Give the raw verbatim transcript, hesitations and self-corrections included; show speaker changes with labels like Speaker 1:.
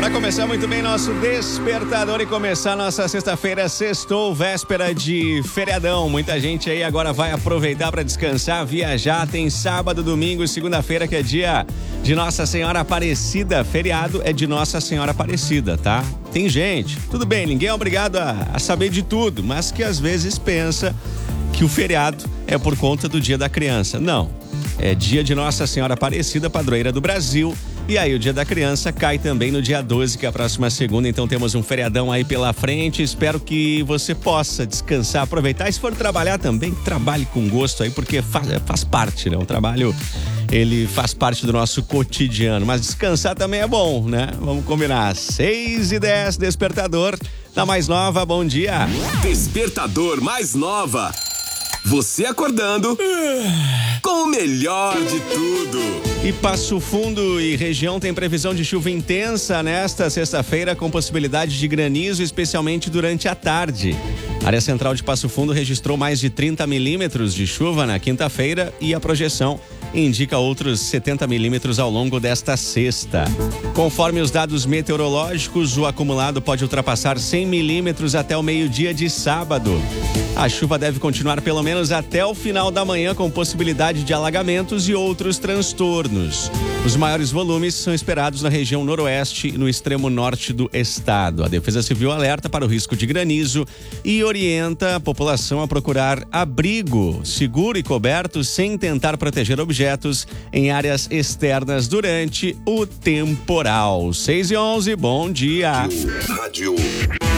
Speaker 1: Vai começar muito bem nosso despertador e começar nossa sexta-feira, sextou, véspera de feriadão. Muita gente aí agora vai aproveitar para descansar, viajar. Tem sábado, domingo e segunda-feira que é dia de Nossa Senhora Aparecida. Feriado é de Nossa Senhora Aparecida, tá? Tem gente, tudo bem, ninguém é obrigado a, a saber de tudo, mas que às vezes pensa que o feriado é por conta do Dia da Criança. Não, é dia de Nossa Senhora Aparecida, padroeira do Brasil. E aí o Dia da Criança cai também no dia doze, que é a próxima segunda, então temos um feriadão aí pela frente. Espero que você possa descansar, aproveitar. E se for trabalhar também, trabalhe com gosto aí, porque faz, faz parte, né? O trabalho, ele faz parte do nosso cotidiano, mas descansar também é bom, né? Vamos combinar. seis e dez, despertador da Mais Nova, bom dia.
Speaker 2: Despertador Mais Nova. Você acordando com o melhor de tudo.
Speaker 1: E Passo Fundo e região tem previsão de chuva intensa nesta sexta-feira, com possibilidade de granizo, especialmente durante a tarde. A área central de Passo Fundo registrou mais de trinta milímetros de chuva na quinta-feira e a projeção indica outros setenta milímetros ao longo desta sexta. Conforme os dados meteorológicos, o acumulado pode ultrapassar cem milímetros até o meio-dia de sábado. A chuva deve continuar pelo menos até o final da manhã, com possibilidade de alagamentos e outros transtornos. Os maiores volumes são esperados na região noroeste e no extremo norte do estado. A Defesa Civil alerta para o risco de granizo e orienta a população a procurar abrigo seguro e coberto sem tentar proteger objetos em áreas externas durante o temporal. seis e onze, bom dia.
Speaker 2: Rádio